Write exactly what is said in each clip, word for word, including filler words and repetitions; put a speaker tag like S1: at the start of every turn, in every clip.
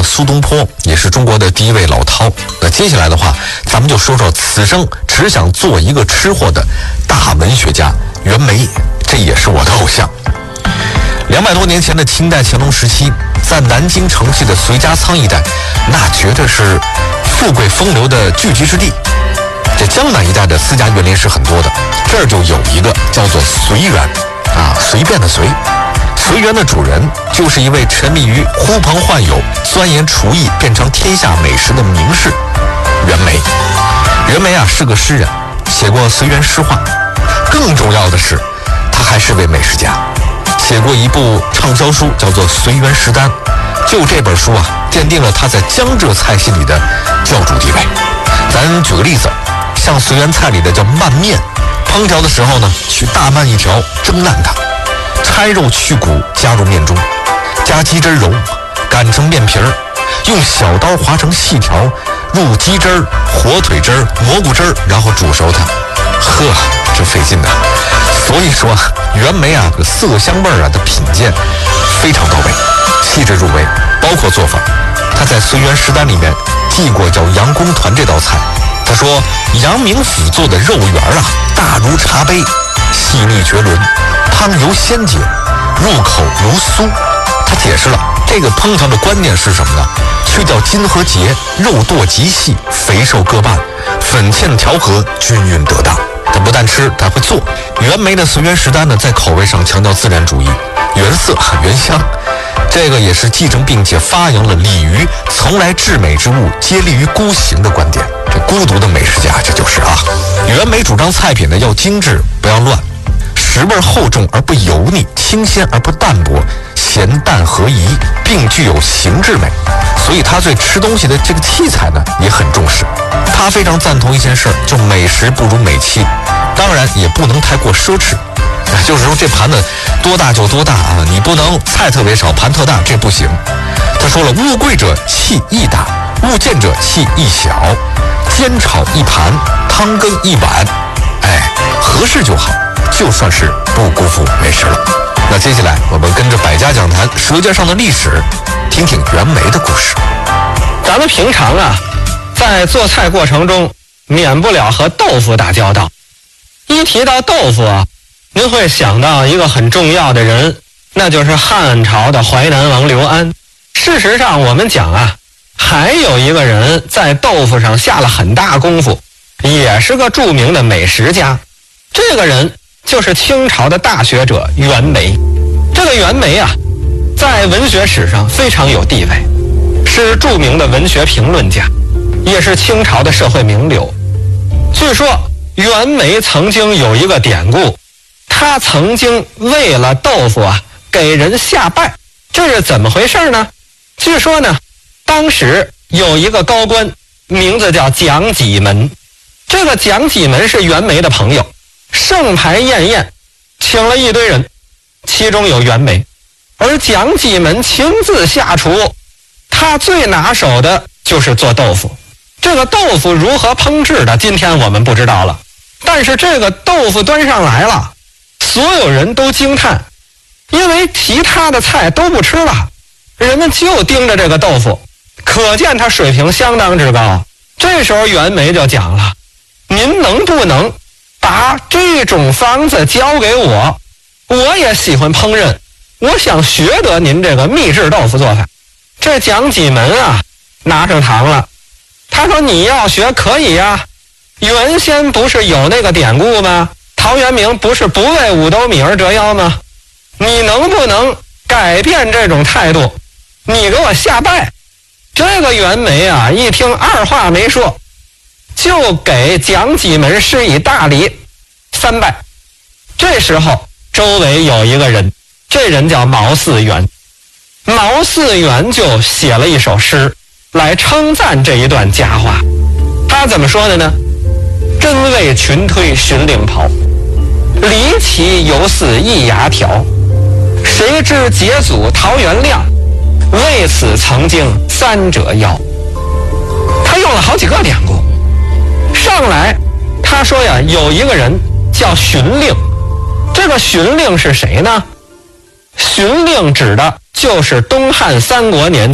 S1: 苏东坡，也是中国的第一位老饕。那接下来的话，咱们就说说此生只想做一个吃货的大文学家袁枚，这也是我的偶像。两百多年前的清代乾隆时期，在南京城西的随家仓一带，那绝对是富贵风流的聚集之地。这江南一带的私家园林是很多的，这儿就有一个叫做随园啊，随便的随。随园的主人就是一位沉迷于呼朋唤友、钻研厨艺、变成天下美食的名士袁枚。袁枚啊是个诗人，写过随园诗话。更重要的是，他还是位美食家，写过一部畅销书，叫做《随园食单》。就这本书啊，奠定了他在江浙菜系里的教主地位。咱举个例子，像随园菜里的叫拌面，烹调的时候呢，取大鳗一条，蒸烂它，拆肉去骨，加入面中，加鸡汁揉，擀成面皮儿，用小刀划成细条，入鸡汁儿、火腿汁儿、蘑菇汁儿，然后煮熟它。呵，这费劲呐！所以说，袁枚啊，这个色香味儿啊的品鉴非常到位，细致入微。包括做法，他在《随园食单》里面记过叫杨公团这道菜。他说，杨明府做的肉圆啊，大如茶杯，细腻绝伦，汤油鲜洁，入口如酥。他解释了这个烹调的关键是什么呢？去掉筋和结，肉剁极细，肥瘦各半，粉芡调和，均匀得当。他不但吃，他会做。袁枚的《随园食单》呢，在口味上强调自然主义，原色原香。这个也是继承并且发扬了李渔从来至美之物皆利于孤行的观点。这孤独的美食家，这就是啊。袁枚主张菜品呢要精致，不要乱，食味厚重而不油腻，清鲜而不淡薄，咸淡合宜，并具有形制美。所以他对吃东西的这个器材呢也很重视。他非常赞同一件事，就美食不如美器，当然也不能太过奢侈。就是说这盘子多大就多大啊，你不能菜特别少，盘特大，这不行。他说了，物贵者器亦大，物贱者器亦小，煎炒一盘，汤羹一碗，哎，合适就好，就算是不辜负美食了。那接下来我们跟着百家讲坛舌尖上的历史，听听袁枚的故事。
S2: 咱们平常啊，在做菜过程中免不了和豆腐打交道。一提到豆腐啊，您会想到一个很重要的人，那就是汉朝的淮南王刘安。事实上我们讲啊，还有一个人在豆腐上下了很大功夫，也是个著名的美食家。这个人就是清朝的大学者袁枚。这个袁枚啊，在文学史上非常有地位，是著名的文学评论家，也是清朝的社会名流。据说袁枚曾经有一个典故，他曾经为了豆腐啊给人下拜。这是怎么回事呢？据说呢，当时有一个高官，名字叫蒋济门。这个蒋济门是袁枚的朋友，盛牌宴宴，请了一堆人，其中有袁枚。而蒋济门亲自下厨，他最拿手的就是做豆腐。这个豆腐如何烹制的，今天我们不知道了。但是这个豆腐端上来了，所有人都惊叹，因为其他的菜都不吃了，人们就盯着这个豆腐，可见他水平相当之高。这时候袁枚就讲了，您能不能把这种方子交给我？我也喜欢烹饪，我想学得您这个秘制豆腐做法。这蒋济门啊，拿上糖了。他说，你要学可以呀、啊，原先不是有那个典故吗？陶渊明不是不为五斗米而折腰吗？你能不能改变这种态度？你给我下拜。这个袁枚啊，一听二话没说，就给蒋济门施以大礼，三拜。这时候周围有一个人，这人叫毛嗣源。毛嗣源就写了一首诗来称赞这一段佳话。他怎么说的呢？真为群推寻令袍，离奇犹似一牙条。谁知节祖陶元亮，为此曾经三折腰。他用了好几个典故。上来他说呀，有一个人叫荀令。这个荀令是谁呢？荀令指的就是东汉三国年间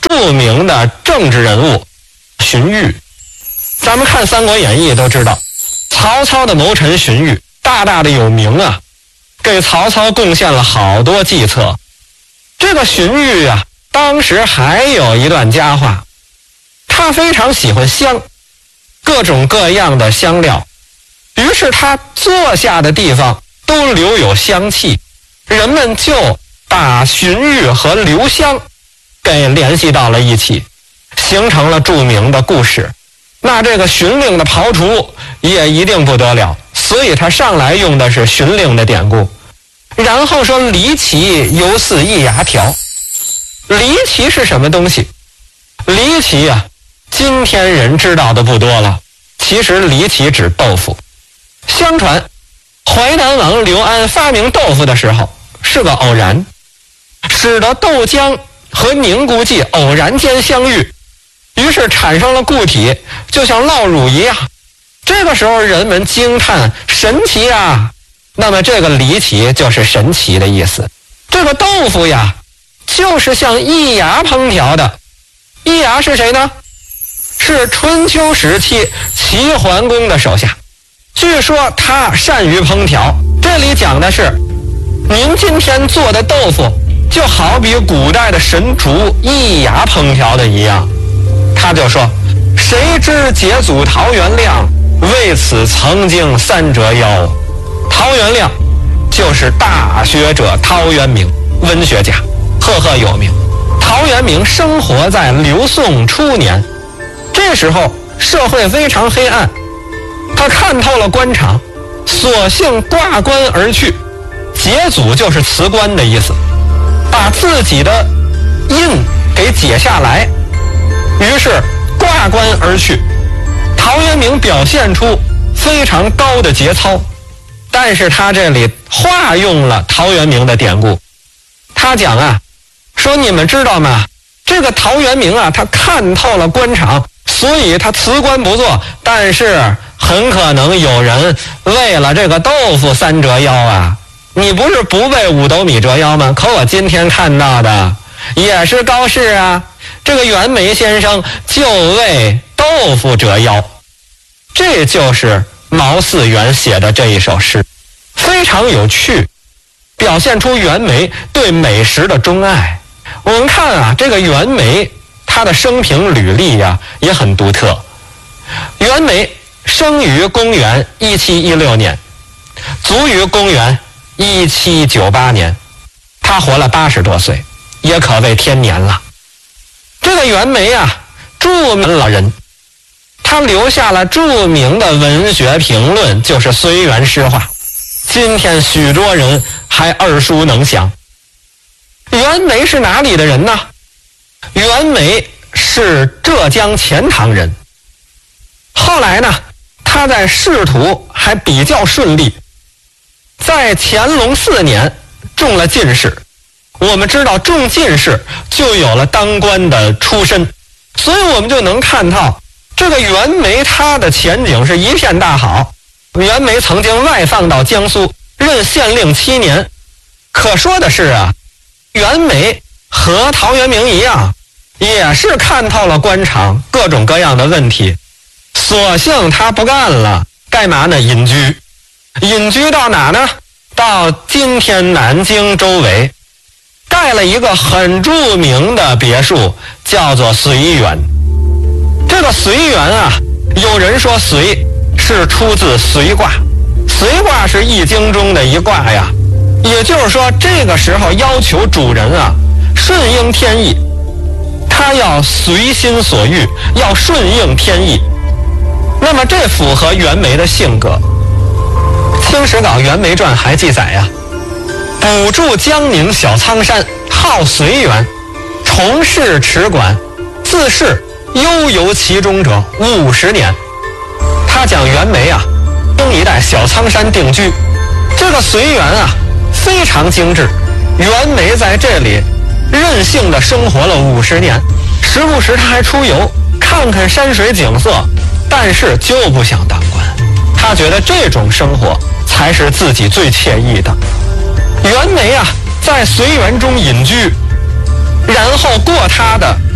S2: 著名的政治人物荀彧。咱们看《三国演义》都知道，曹操的谋臣荀彧大大的有名啊，给曹操贡献了好多计策。这个荀彧啊，当时还有一段佳话，他非常喜欢香，各种各样的香料，于是他坐下的地方都留有香气，人们就把荀彧和刘香给联系到了一起，形成了著名的故事。那这个荀令的刨除也一定不得了，所以他上来用的是荀令的典故。然后说离奇犹似一牙条。离奇是什么东西？离奇啊，今天人知道的不多了，其实离奇指豆腐。相传淮南王刘安发明豆腐的时候是个偶然，使得豆浆和凝固剂偶然间相遇，于是产生了固体，就像酪乳一样。这个时候人们惊叹神奇啊，那么这个离奇就是神奇的意思。这个豆腐呀，就是像易牙烹调的。易牙是谁呢？是春秋时期齐桓公的手下，据说他善于烹调。这里讲的是您今天做的豆腐就好比古代的神厨易牙烹调的一样。他就说，谁知节祖陶元亮，为此曾经三折腰。陶元亮就是大学者陶渊明，文学家，赫赫有名。陶渊明生活在刘宋初年，这时候社会非常黑暗，他看透了官场，索性挂冠而去。解祖就是辞官的意思，把自己的印给解下来，于是挂冠而去。陶渊明表现出非常高的节操，但是他这里化用了陶渊明的典故。他讲啊，说你们知道吗？这个陶渊明啊，他看透了官场，所以他辞官不做，但是很可能有人为了这个豆腐三折腰啊。你不是不为五斗米折腰吗？可我今天看到的也是高适啊，这个袁枚先生就为豆腐折腰。这就是毛嗣源写的这一首诗，非常有趣，表现出袁枚对美食的钟爱。我们看啊，这个袁枚他的生平履历呀、啊、也很独特。袁枚生于公元一七一六年，卒于公元一七九八年，他活了八十多岁，也可谓天年了。这个袁枚啊，著名了人，他留下了著名的文学评论，就是《随园诗话》，今天许多人还耳熟能详。袁枚是哪里的人呢？袁枚是浙江钱塘人。后来呢，他在仕途还比较顺利，在乾隆四年中了进士。我们知道中进士就有了当官的出身，所以我们就能看到这个袁枚他的前景是一片大好。袁枚曾经外放到江苏任县令七年。可说的是啊，袁枚和陶渊明一样，也是看透了官场各种各样的问题，索性他不干了，干嘛呢？隐居。隐居到哪呢？到今天南京周围，盖了一个很著名的别墅，叫做随园。这个随园啊，有人说随是出自随卦，随卦是易经中的一卦呀。也就是说，这个时候要求主人啊顺应天意，他要随心所欲，要顺应天意。那么这符合袁枚的性格。清史稿《袁枚传》还记载呀，补助江宁小仓山，号随园，从事持管，自是悠游其中者五十年。他讲袁枚啊，东一带小仓山定居，这个随园啊非常精致，袁枚在这里任性的生活了五十年，时不时他还出游看看山水景色，但是就不想当官。他觉得这种生活才是自己最惬意的。袁枚啊，在随园中隐居，然后过他的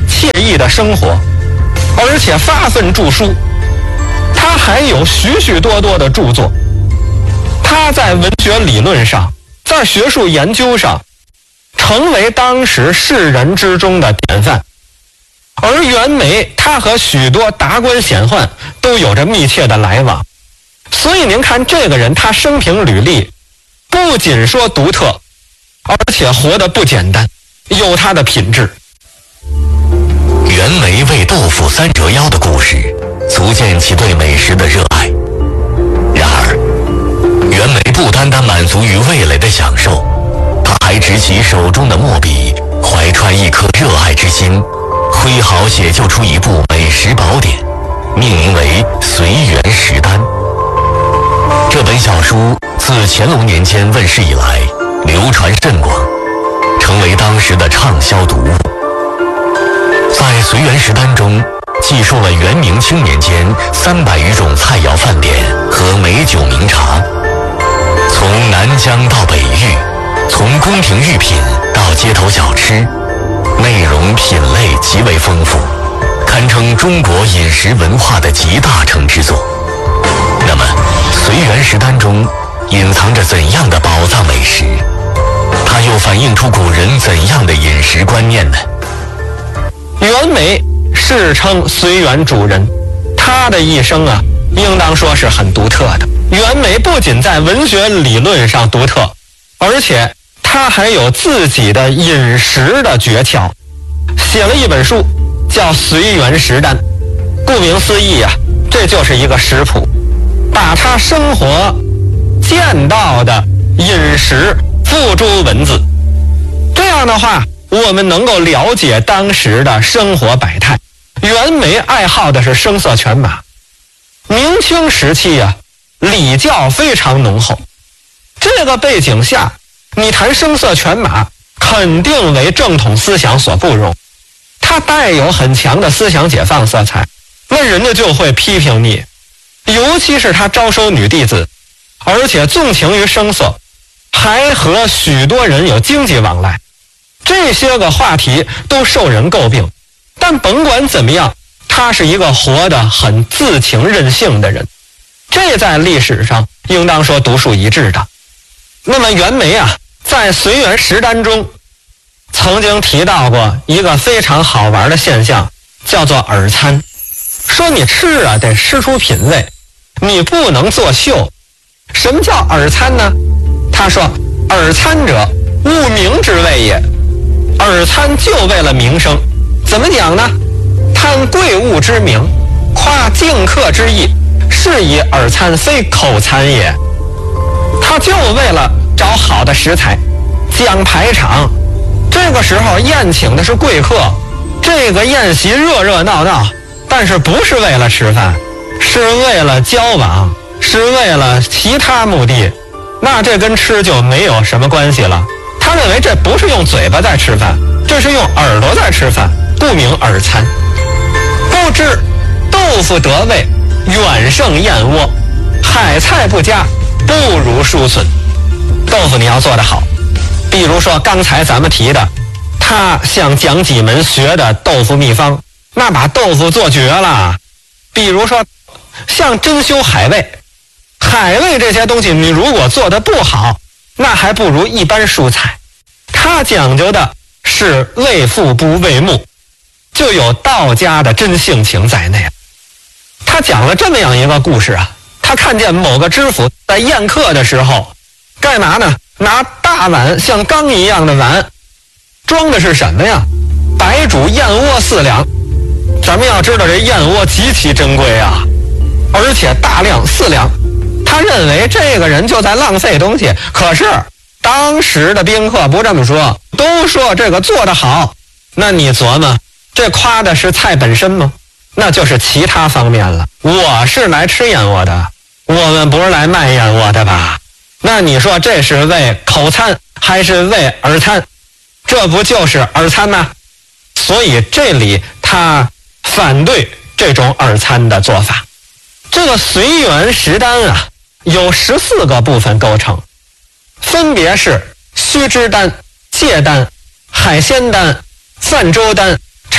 S2: 惬意的生活，而且发奋著书。他还有许许多多的著作，他在文学理论上，在学术研究上，成为当时士人之中的典范。而袁枚他和许多达官显宦都有着密切的来往，所以您看这个人，他生平履历不仅说独特，而且活得不简单，有他的品质。
S3: 袁枚为豆腐三折腰的故事，足见其对美食的热爱。然而，袁枚不单单满足于味蕾的享受，他还执起手中的墨笔，怀揣一颗热爱之心，挥毫写就出一部美食宝典，命名为《随园食单》。这本小书自乾隆年间问世以来，流传甚广，成为当时的畅销读物。在《随园食单》中，记述了元明清年间三百余种菜肴饭点和美酒名茶，从南疆到北域，从宫廷御品到街头小吃，内容品类极为丰富，堪称中国饮食文化的集大成之作。那么，《随园食单》中隐藏着怎样的宝藏美食？它又反映出古人怎样的饮食观念呢？
S2: 袁枚世称随园主人，他的一生啊，应当说是很独特的。袁枚不仅在文学理论上独特，而且他还有自己的饮食的诀窍，写了一本书叫《随园食单》。顾名思义啊，这就是一个食谱，把他生活见到的饮食付诸文字。这样的话，我们能够了解当时的生活百态。袁枚爱好的是声色犬马，明清时期啊，礼教非常浓厚。这个背景下，你谈声色犬马，肯定为正统思想所不容。它带有很强的思想解放色彩，那人家就会批评你。尤其是他招收女弟子，而且纵情于声色，还和许多人有经济往来。这些个话题都受人诟病，但甭管怎么样，他是一个活得很自情任性的人，这在历史上应当说独树一帜的。那么袁枚啊，在《随园食单》中曾经提到过一个非常好玩的现象，叫做饵餐。说你吃啊得吃出品味，你不能作秀。什么叫饵餐呢？他说饵餐者，务名之谓也。饵餐就为了名声，怎么讲呢？贪贵物之名，夸敬客之意，是以饵餐，非口餐也。他就为了找好的食材，讲排场。这个时候宴请的是贵客，这个宴席热热闹闹，但是不是为了吃饭，是为了交往，是为了其他目的，那这跟吃就没有什么关系了。他认为这不是用嘴巴在吃饭，这是用耳朵在吃饭，故名饵餐。不知豆腐得味，远胜燕窝；海菜不佳，不如蔬笋。豆腐你要做得好，比如说刚才咱们提的，他向蒋济门学的豆腐秘方，那把豆腐做绝了。比如说像珍馐海味，海味这些东西你如果做得不好，那还不如一般蔬菜。他讲究的是为腹不为目，就有道家的真性情在内。他讲了这么样一个故事啊，他看见某个知府在宴客的时候干嘛呢？拿大碗，像缸一样的碗，装的是什么呀？白煮燕窝四两。咱们要知道这燕窝极其珍贵啊，而且大量四两。他认为这个人就在浪费东西，可是当时的宾客不这么说，都说这个做得好。那你琢磨，这夸的是菜本身吗？那就是其他方面了。我是来吃燕窝的，我们不是来卖燕窝的吧？那你说这是为口餐还是为饵餐？这不就是饵餐吗？所以这里他反对这种饵餐的做法。这个随园食单啊，有十四个部分构成，分别是须知单、芥单、海鲜单、泛舟单、茶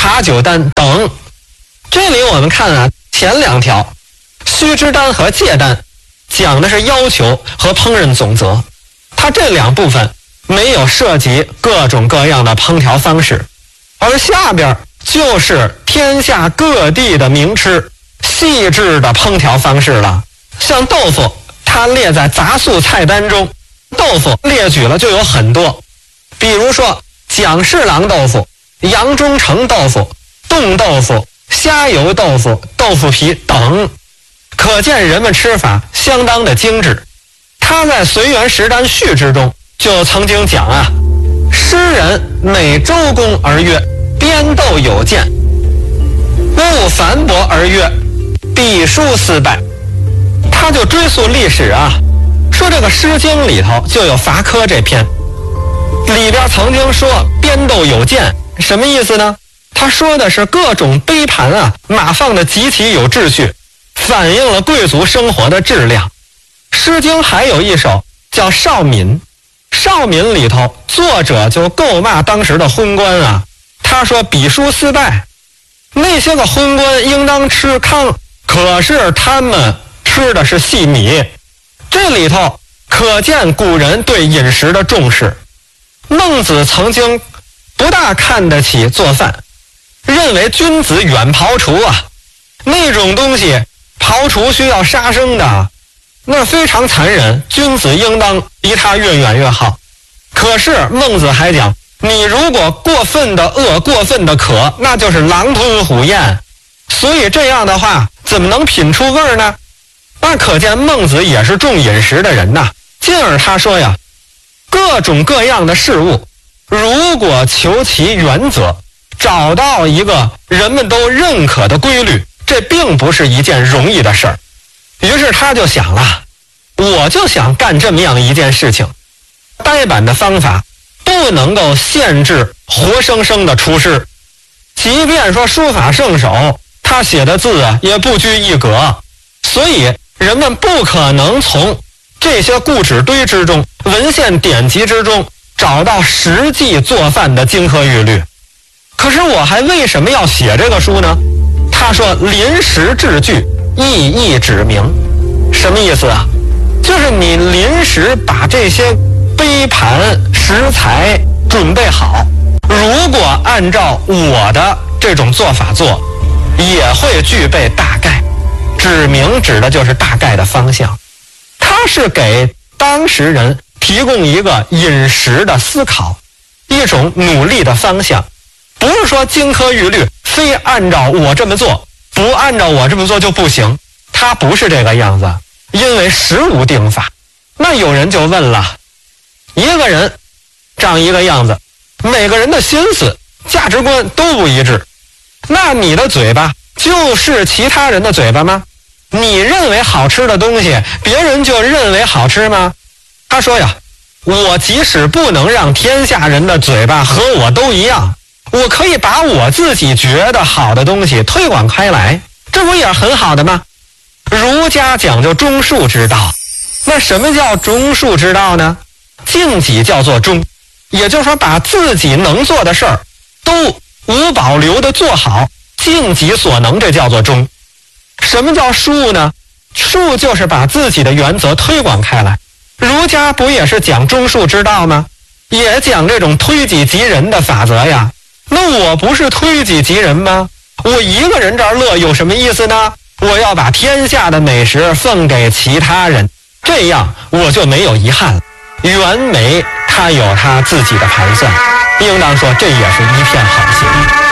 S2: 茶酒单等。这里我们看啊，前两条须知单和戒单讲的是要求和烹饪总则，它这两部分没有涉及各种各样的烹调方式，而下边就是天下各地的名吃细致的烹调方式了。像豆腐，它列在杂素菜单中，豆腐列举了就有很多，比如说蒋氏郎豆腐、杨中成豆腐、冻豆腐、虾油豆腐、豆腐皮等，可见人们吃法相当的精致。他在《随园食单序》之中就曾经讲啊，诗人每周公而曰，编豆有见，勿繁驳而曰，笔书四拜。他就追溯历史啊，说这个《诗经》里头就有伐蚵这篇，里边曾经说编豆有见，什么意思呢？他说的是各种杯盘啊码放的极其有秩序，反映了贵族生活的质量。《诗经》还有一首叫《少敏》，《少敏》里头作者就够骂当时的昏官啊，他说比书四拜，那些个昏官应当吃糠，可是他们吃的是细米。这里头可见古人对饮食的重视。孟子曾经不大看得起做饭，认为君子远庖厨啊，那种东西庖厨需要杀生的，那非常残忍，君子应当离他越远越好。可是孟子还讲，你如果过分的饿，过分的渴，那就是狼吞虎咽，所以这样的话怎么能品出味儿呢？那可见孟子也是重饮食的人呐。进而他说呀，各种各样的事物，如果求其原则，找到一个人们都认可的规律，这并不是一件容易的事儿。于是他就想了，我就想干这么样一件事情，呆板的方法不能够限制活生生的出师，即便说书法圣手，他写的字啊也不拘一格，所以人们不可能从这些故纸堆之中、文献典籍之中找到实际做饭的金科玉律。可是我还为什么要写这个书呢？他说临时制句，意义指明。什么意思啊？就是你临时把这些杯盘食材准备好，如果按照我的这种做法做，也会具备大概。指明指的就是大概的方向，它是给当时人提供一个饮食的思考，一种努力的方向。不是说金科玉律非按照我这么做，不按照我这么做就不行，它不是这个样子，因为实无定法。那有人就问了，一个人长一个样子，每个人的心思价值观都不一致，那你的嘴巴就是其他人的嘴巴吗？你认为好吃的东西，别人就认为好吃吗？他说呀，我即使不能让天下人的嘴巴和我都一样，我可以把我自己觉得好的东西推广开来，这不也很好的吗？儒家讲究中恕之道，那什么叫中恕之道呢？尽己叫做中，也就是说把自己能做的事儿都无保留的做好，尽己所能，这叫做中。什么叫恕呢？恕就是把自己的原则推广开来。儒家不也是讲中恕之道吗？也讲这种推己及人的法则呀。那我不是推己及人吗？我一个人这儿乐有什么意思呢？我要把天下的美食奉给其他人，这样我就没有遗憾了。袁枚他有他自己的盘算，应当说这也是一片好心。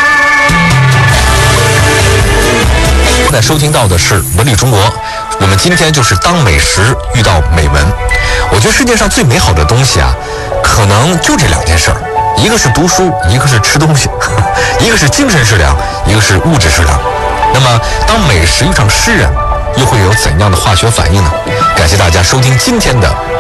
S1: 现在收听到的是文旅中国，我们今天就是当美食遇到美文。我觉得世界上最美好的东西啊，可能就这两件事儿，一个是读书，一个是吃东西，一个是精神食粮，一个是物质食粮。那么当美食遇上诗人，又会有怎样的化学反应呢？感谢大家收听今天的